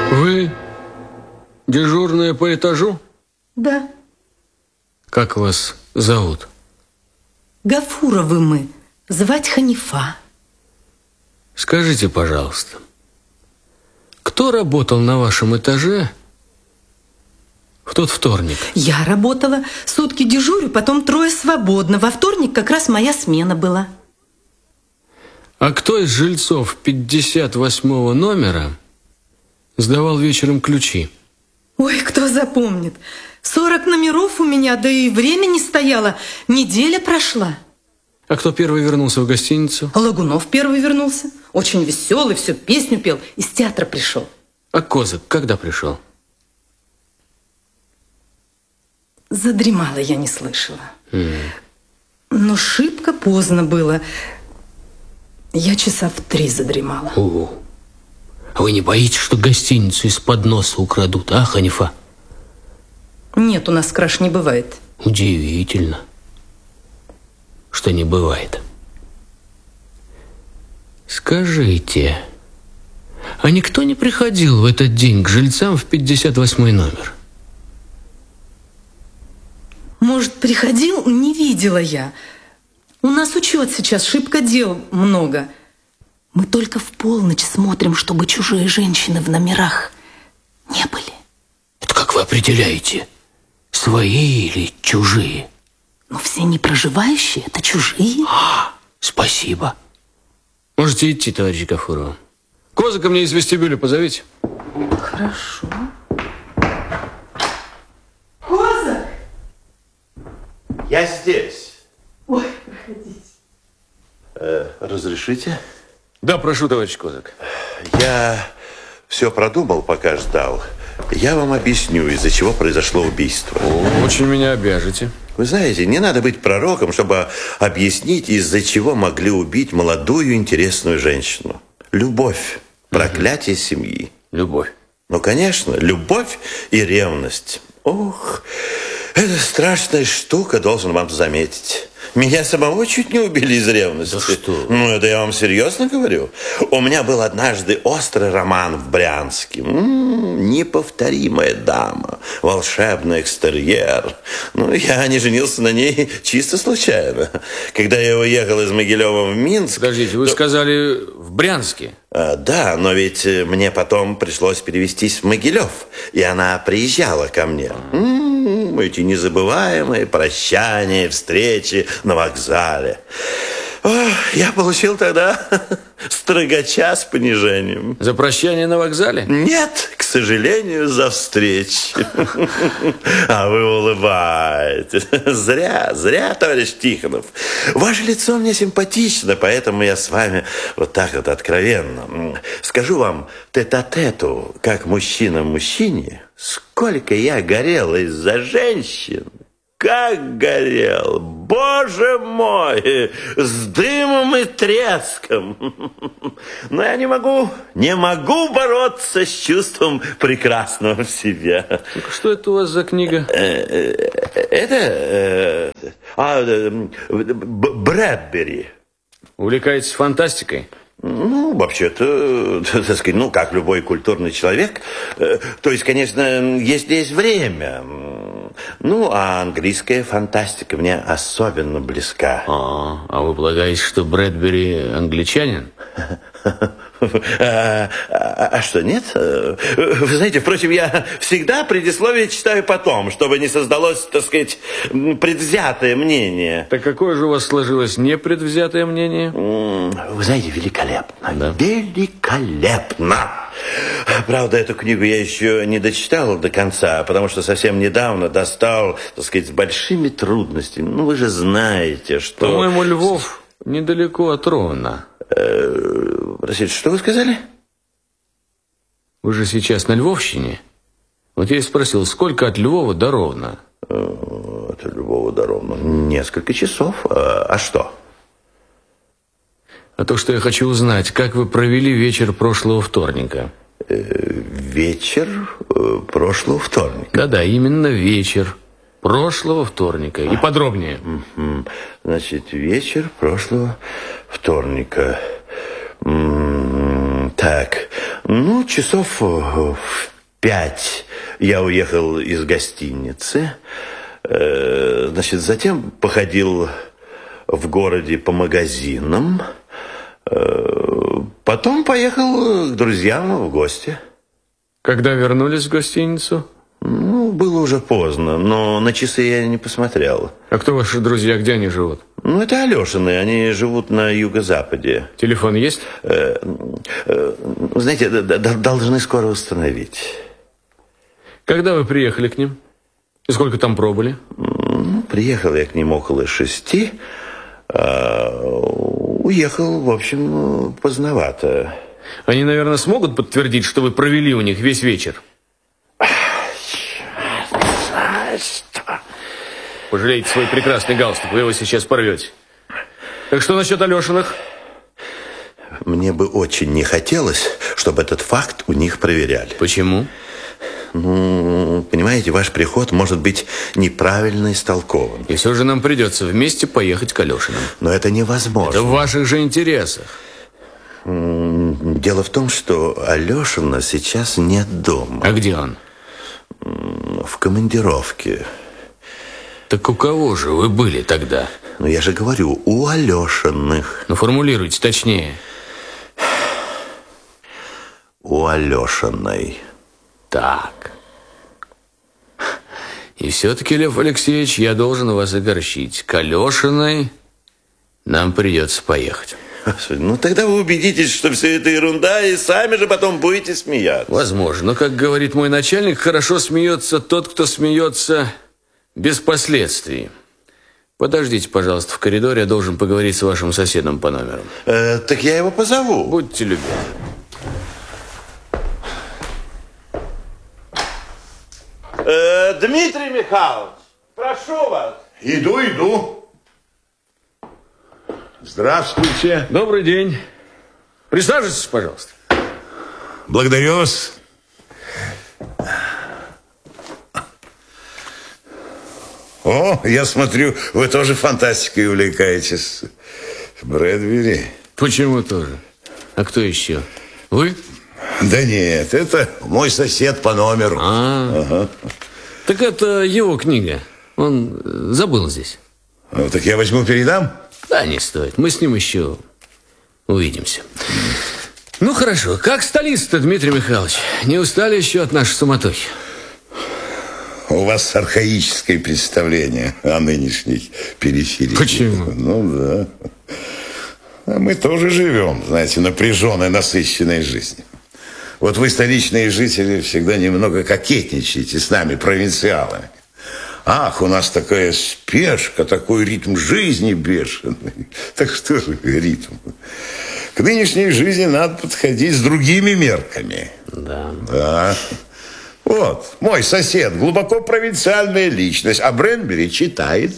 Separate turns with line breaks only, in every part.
Вы дежурная по этажу?
Да.
Как вас зовут?
Гафуровы мы. Звать Ханифа.
Скажите, пожалуйста, кто работал на вашем этаже в тот вторник?
Я работала. Сутки дежурю, потом 3 свободно. Во вторник как раз моя смена была.
А кто из жильцов 58-го номера сдавал вечером ключи?
Ой, кто запомнит. 40 номеров у меня, да и время не стояло. Неделя прошла.
А кто первый вернулся в гостиницу?
Лагунов первый вернулся. Очень веселый, все песню пел. Из театра пришел.
А Козак когда пришел?
Задремала, я не слышала. Но шибко поздно было. Я часа в 3 задремала.
Ого. А вы не боитесь, что гостиницу из-под носа украдут, а, Ханифа?
Нет, у нас краж не бывает.
Удивительно, что не бывает. Скажите, а никто не приходил в этот день к жильцам в 58-й номер?
Может, приходил? Не видела я. У нас учет сейчас, шибко дел много. Мы только в полночь смотрим, чтобы чужие женщины в номерах не были.
Это как вы определяете, свои или чужие?
Но все не проживающие, это чужие.
Спасибо. Можете идти, товарищ Гафурова. Козака мне из вестибюля позовите.
Хорошо. Козак!
Я здесь.
Ой, проходите.
Разрешите?
Да, прошу, товарищ Козак.
Я все продумал, пока ждал. Я вам объясню, из-за чего произошло убийство.
Очень меня обяжете.
Вы знаете, не надо быть пророком, чтобы объяснить, из-за чего могли убить молодую интересную женщину. Любовь. Проклятие семьи.
Любовь.
Ну, конечно, любовь и ревность. Ох, это страшная штука, должен вам заметить. Меня самого чуть не убили из ревности.
Да что?
Ну, это я вам серьезно говорю. У меня был однажды острый роман в Брянске. Неповторимая дама, волшебный экстерьер. Ну, я не женился на ней чисто случайно. Когда я уехал из Могилева в Минск...
Подождите, вы сказали в Брянске?
Да, но ведь мне потом пришлось перевестись в Могилев, и она приезжала ко мне. Эти незабываемые прощания, встречи на вокзале. Я получил тогда строгача с понижением.
За прощание на вокзале?
Нет, к сожалению, за встречи. А вы улыбаетесь. Зря, товарищ Тихонов. Ваше лицо мне симпатично, поэтому я с вами вот так вот откровенно. Скажу вам тет-а-тету, как мужчина мужчине, сколько я горел из-за женщин. Как горел, боже мой, с дымом и треском. Но я не могу бороться с чувством прекрасного в себе.
Что это у вас за книга?
Это Брэдбери.
Увлекаетесь фантастикой?
Ну, вообще-то, так сказать, ну, как любой культурный человек. То есть, конечно, если есть время. Ну, а английская фантастика мне особенно близка.
А вы полагаете, что Брэдбери англичанин?
А что, нет? Вы знаете, впрочем, я всегда предисловие читаю потом, чтобы не создалось, так сказать, предвзятое мнение.
Так какое же у вас сложилось непредвзятое мнение?
Вы знаете, великолепно.
Да.
Великолепно. Правда, эту книгу я еще не дочитал до конца, потому что совсем недавно достал, так сказать, с большими трудностями. Ну, вы же знаете, что...
По-моему, Львов недалеко от Ровно.
Простите, что вы сказали?
Вы же сейчас на Львовщине. Вот я и спросил, сколько от Львова до Ровно?
От Львова до Ровно несколько часов. А что?
А то, что я хочу узнать, как вы провели вечер прошлого вторника.
Вечер прошлого вторника?
Да-да, именно вечер прошлого вторника. И подробнее.
Значит, вечер прошлого вторника. Так, Ну, часов в 5 я уехал из гостиницы. Значит, затем походил в городе по магазинам. Потом поехал к друзьям в гости.
Когда вернулись в гостиницу?
Ну, было уже поздно, но на часы я не посмотрел.
А кто ваши друзья, где они живут?
Ну, это Алешины, они живут на юго-западе.
Телефон есть?
Знаете, должны скоро установить.
Когда вы приехали к ним? И сколько там пробыли?
Ну, приехал я к ним около 6, уехал, в общем, поздновато.
Они, наверное, смогут подтвердить, что вы провели у них весь вечер? Пожалейте свой прекрасный галстук, вы его сейчас порвете. Так что насчет Алешиных?
Мне бы очень не хотелось, чтобы этот факт у них проверяли.
Почему?
Ну, понимаете, ваш приход может быть неправильно истолкован.
И все же нам придется вместе поехать к Алешиным.
Но это невозможно.
Это в ваших же интересах.
Дело в том, что Алешина сейчас нет дома.
А где он?
В командировке.
Так у кого же вы были тогда?
Ну, я же говорю, у Алешиных.
Ну, формулируйте точнее.
У Алешиной.
Так. И все-таки, Лев Алексеевич, я должен вас огорчить. К Алешиной нам придется поехать.
Господи, ну тогда вы убедитесь, что все это ерунда, и сами же потом будете смеяться.
Возможно, но, как говорит мой начальник, хорошо смеется тот, кто смеется без последствий. Подождите, пожалуйста, в коридоре, я должен поговорить с вашим соседом по номеру.
Так я его позову.
Будьте любезны.
Дмитрий Михайлович, прошу вас.
Иду. Здравствуйте.
Добрый день. Присаживайтесь, пожалуйста.
Благодарю вас. О, я смотрю, вы тоже фантастикой увлекаетесь. Брэдбери.
Почему тоже? А кто еще? Вы?
Да нет, это мой сосед по номеру.
Ага. Так это его книга. Он забыл здесь.
Ну, так я возьму, передам?
Да, не стоит. Мы с ним еще увидимся. Ну, хорошо. Как столица-то, Дмитрий Михайлович? Не устали еще от нашей суматохи?
У вас архаическое представление о нынешней периферии.
Почему?
Ну, да. А мы тоже живем, знаете, напряженной, насыщенной жизнью. Вот вы, столичные жители, всегда немного кокетничаете с нами, провинциалами. Ах, у нас такая спешка, такой ритм жизни бешеный. Так что же ритм? К нынешней жизни надо подходить с другими мерками.
Да.
Да. Вот, мой сосед, глубоко провинциальная личность, а Брэдбери читает.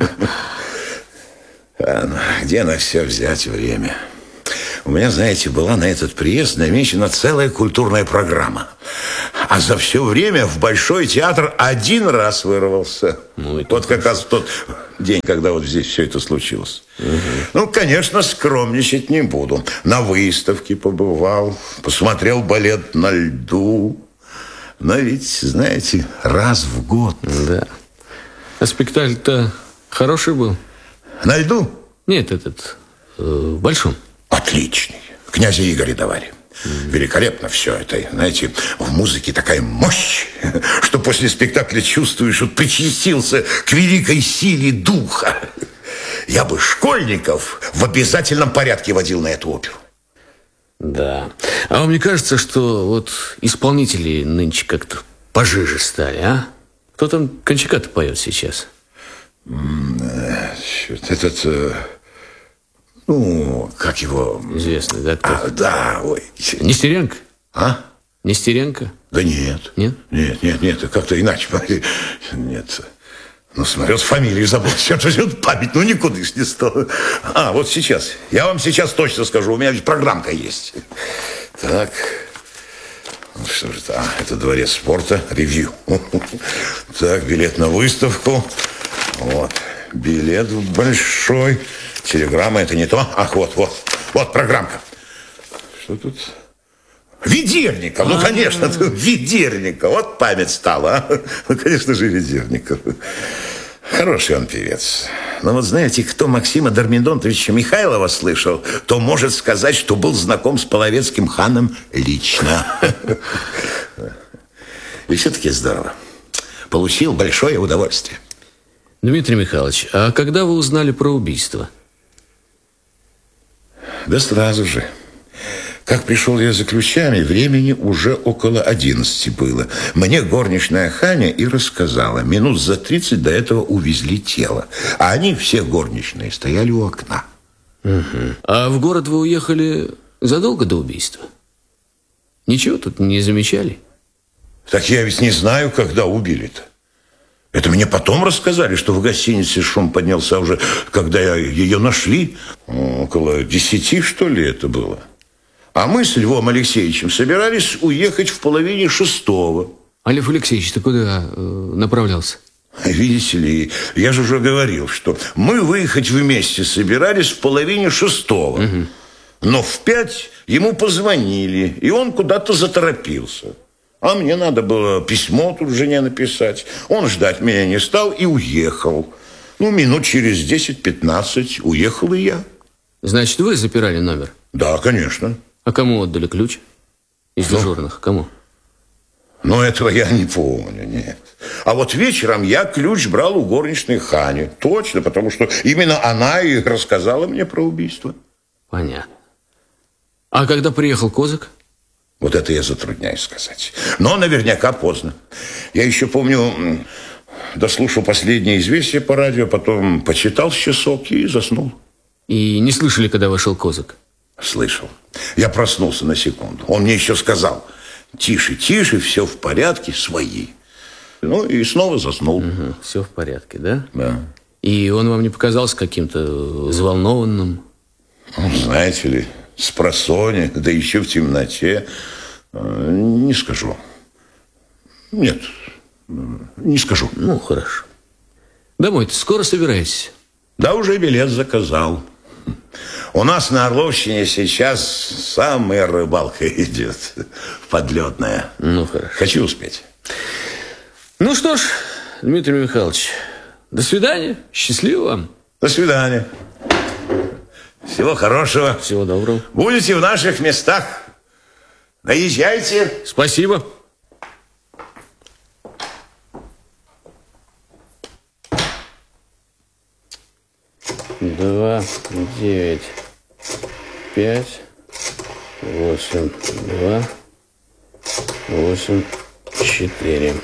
Где на все взять время? У меня, знаете, была на этот приезд намечена целая культурная программа. А за все время в Большой театр 1 раз вырвался. Вот как раз в тот день, когда вот здесь все это случилось. Ну, конечно, скромничать не буду. На выставке побывал, посмотрел балет на льду. Но ведь, знаете, раз в год.
Да. А спектакль-то хороший был?
На льду?
Нет, в Большом.
Отличный. Князя Игоря давали. Великолепно все это. Знаете, в музыке такая мощь, что после спектакля чувствуешь, что причастился к великой силе духа. Я бы школьников в обязательном порядке водил на эту оперу.
Да. А вам не кажется, что вот исполнители нынче как-то пожиже стали, а? Кто там Кончака-то поет сейчас?
Ну, как его...
Известный, да? Кто?
Да, ой.
Нестеренко?
А?
Нестеренко?
Да нет.
Нет?
Нет, как-то иначе. Нет. Ну, смотрел, фамилию забыл. Все, память, ну, никуда не стало. А, вот сейчас. Я вам сейчас точно скажу. У меня ведь программка есть. Так. Ну, что же это? Это Дворец спорта. Ревью. Так, билет на выставку. Вот. Билет большой. Телеграмма, это не то. Ах, вот программка. Что тут? Ведерников, ну, конечно, Ведерников. Вот память стала, а? Ну, конечно же, Ведерников. Хороший он певец. Но вот знаете, кто Максима Дормидонтовича Михайлова слышал, то может сказать, что был знаком с половецким ханом лично. И все-таки здорово. Получил большое удовольствие.
Дмитрий Михайлович, а когда вы узнали про убийство?
Да сразу же. Как пришел я за ключами, времени уже около 11 было. Мне горничная Ханя и рассказала. Минут за 30 до этого увезли тело. А они, все горничные, стояли у окна.
Угу. А в город вы уехали задолго до убийства? Ничего тут не замечали?
Так я ведь не знаю, когда убили-то. Это мне потом рассказали, что в гостинице шум поднялся уже, когда ее нашли. Около 10, что ли, это было. А мы с Львом Алексеевичем собирались уехать в половине 6.
А Лев Алексеевич, ты куда направлялся?
Видите ли, я же уже говорил, что мы выехать вместе собирались в половине 6. Угу. Но в 5 ему позвонили, и он куда-то заторопился. А мне надо было письмо тут жене написать. Он ждать меня не стал и уехал. Ну, минут через 10-15 уехал и я.
Значит, вы запирали номер?
Да, конечно.
А кому отдали ключ? Из дежурных, кому?
Ну, этого я не помню, нет. А вот вечером я ключ брал у горничной Хани. Точно, потому что именно она и рассказала мне про убийство.
Понятно. А когда приехал Козак?
Вот это я затрудняюсь сказать. Но наверняка поздно. Я еще помню, дослушал последнее известие по радио, потом почитал часок и заснул. И
не слышали, когда вошел Козак?
Слышал. Я проснулся на секунду. Он мне еще сказал: тише, тише, все в порядке, свои. Ну и снова заснул.
Угу, все в порядке, да?
Да.
И он вам не показался каким-то взволнованным?
Ну, знаете ли, спросонья, да еще в темноте. Не скажу. Нет, не скажу.
Ну, хорошо. Домой-то скоро собираетесь?
Да, уже билет заказал. У нас на Орловщине сейчас самая рыбалка идет. Подлетная.
Ну, хорошо.
Хочу успеть.
Ну что ж, Дмитрий Михайлович, до свидания. Счастливо вам.
До свидания. Всего хорошего.
Всего доброго.
Будете в наших местах. Наезжайте.
Спасибо. Два, 9, 5, 8, 2, 8, 4.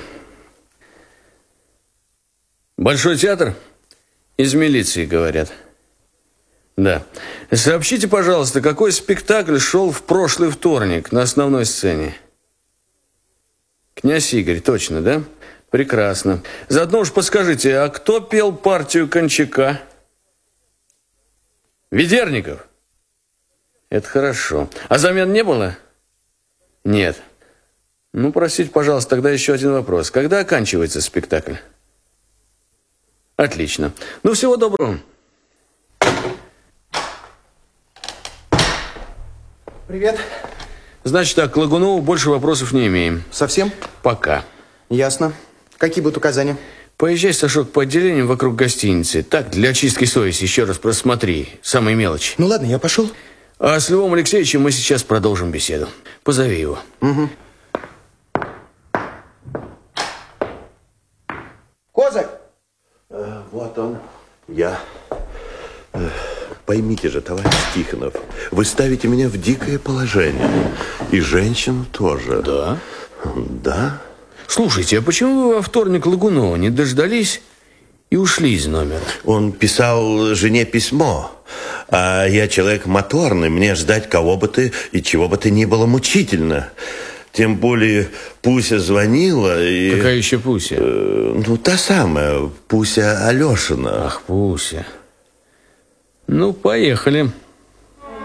Большой театр? Из милиции, говорят. Да. Сообщите, пожалуйста, какой спектакль шел в прошлый вторник на основной сцене? Князь Игорь, точно, да? Прекрасно. Заодно уж подскажите, а кто пел партию Кончака? Ведерников? Это хорошо. А замен не было? Нет. Ну, простите, пожалуйста, тогда еще один вопрос. Когда оканчивается спектакль? Отлично. Ну, всего доброго.
Привет.
Значит так, к Лагунову больше вопросов не имеем.
Совсем?
Пока.
Ясно. Какие будут указания?
Поезжай, Сашок, по отделениям вокруг гостиницы. Так, для очистки совести еще раз просмотри. Самые мелочи.
Ну ладно, я пошел.
А с Львом Алексеевичем мы сейчас продолжим беседу. Позови его.
Угу. Козак!
Вот он, я. Поймите же, товарищ Тихонов, вы ставите меня в дикое положение. И женщину тоже.
Да?
Да?
Слушайте, а почему вы во вторник Лагунова не дождались и ушли из номера?
Он писал жене письмо. А я человек моторный, мне ждать кого бы ты и чего бы ты ни было мучительно. Тем более Пуся звонила и...
Какая еще Пуся?
Ну, та самая, Пуся Алешина.
Ах, Пуся. Ну, поехали.